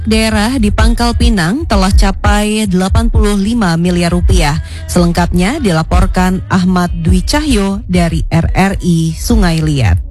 Daerah di Pangkal Pinang telah capai 85 miliar rupiah. Selengkapnya dilaporkan Ahmad Dwi Cahyo dari RRI Sungai Liat.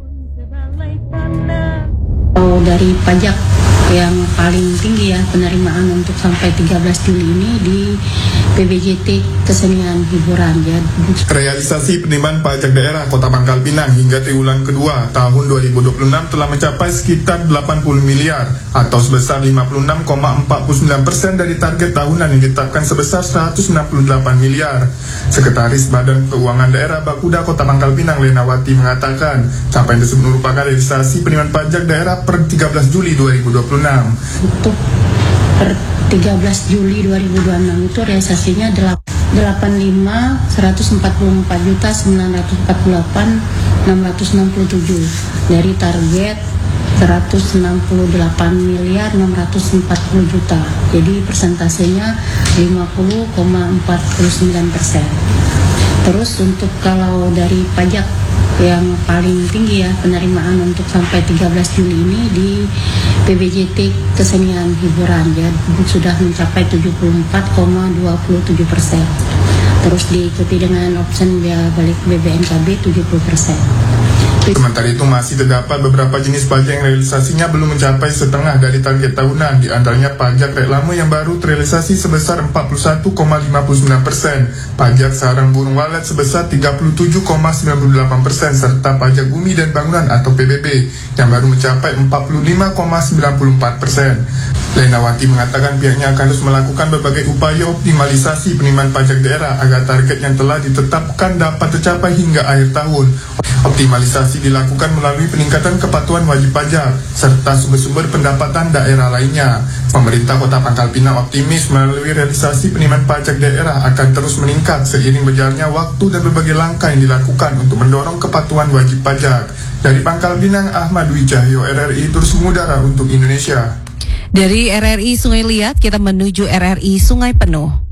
Dari pajak yang paling tinggi ya penerimaan untuk sampai 13 Juli ini di PBJT Kesenian Hiburan ya. Realisasi penerimaan pajak daerah Kota Pangkal Pinang hingga triwulan kedua tahun 2026 telah mencapai sekitar 80 miliar atau sebesar 56,49% dari target tahunan yang ditetapkan sebesar 168 miliar. Sekretaris Badan Keuangan Daerah Bakuda Kota Pangkal Pinang Lenawati mengatakan capaian tersebut merupakan realisasi penerimaan pajak daerah per 13 Juli 2026. Untuk per 13 Juli 2026 itu realisasinya 85.144.948.667 dari target 168 miliar 640 juta. Jadi persentasenya 50,49%. Terus untuk kalau dari pajak yang paling tinggi ya penerimaan untuk sampai 13 Juli ini di PBJT Kesenian Hiburan ya sudah mencapai 74,27%. Terus diikuti dengan option biaya balik BBNKB 70%. Sementara itu masih terdapat beberapa jenis pajak yang realisasinya belum mencapai setengah dari target tahunan, di antaranya pajak reklame yang baru terrealisasi sebesar 41,59%, pajak sarang burung walet sebesar 37,98%, serta pajak bumi dan bangunan atau PBB yang baru mencapai 45,94%. Lenawati mengatakan pihaknya akan terus melakukan berbagai upaya optimalisasi penerimaan pajak daerah agar target yang telah ditetapkan dapat tercapai hingga akhir tahun. Optimalisasi dilakukan melalui peningkatan kepatuhan wajib pajak serta sumber-sumber pendapatan daerah lainnya. Pemerintah Kota Pangkal Pinang optimis melalui realisasi penerimaan pajak daerah akan terus meningkat seiring berjalannya waktu dan berbagai langkah yang dilakukan untuk mendorong kepatuhan wajib pajak. Dari Pangkal Pinang, Ahmad Dwi Cahyo, RRI terus mengudara untuk Indonesia. Dari RRI Sungai Liat kita menuju RRI Sungai Penuh.